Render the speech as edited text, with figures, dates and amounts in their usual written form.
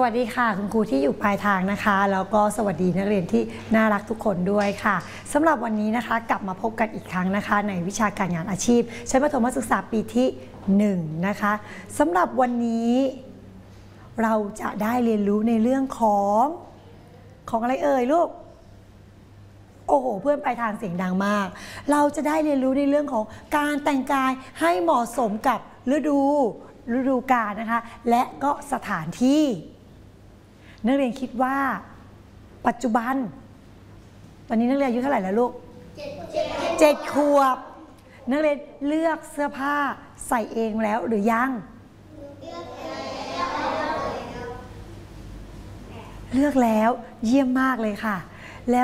วัสดีค่ะคุณครูที่อยู่ปลายทางนะคะแล้วก็สวัสดีนักเรียนที่น่ารักทุกคนด้วยค่ะสำหรับวันนี้นะคะกลับมาพบกันอีกครั้งนะคะในวิชาการงานอาชีพชั้นประถมศึกษาปีที่1นะคะสำหรับวันนี้เราจะได้เรียนรู้ในเรื่องของอะไรเอ่ยลูกโอ้โหเพื่อนปลายทางเสียงดังมากเราจะได้เรียนรู้ในเรื่องของการแต่งกายให้เหมาะสมกับฤดูกาลนะคะและก็สถานที่นักเรียนคิดว่าปัจจุบันตอนนี้นักเรียนอายุเท่าไหร่แล้วลูก7 ขวบนักเรียนเลือกเสื้อผ้าใส่เองแล้วหรือยังเลือกแล้วเยี่ยมมากเลยค่ะ